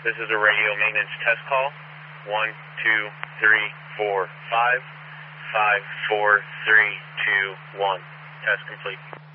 This is a radio maintenance test call. 1, 2, 3, 4, 5, 5, 4, 3, 2, 1. Test complete.